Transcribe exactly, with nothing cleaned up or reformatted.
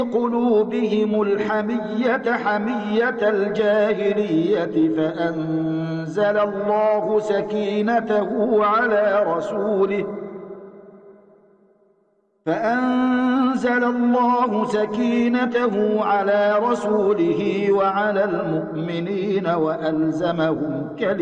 قلوبهم الحمية حمية الجاهلية فأنزل الله سكينته على رسوله فأنزل الله سكينته على رسوله وعلى المؤمنين وألزمهم كلمة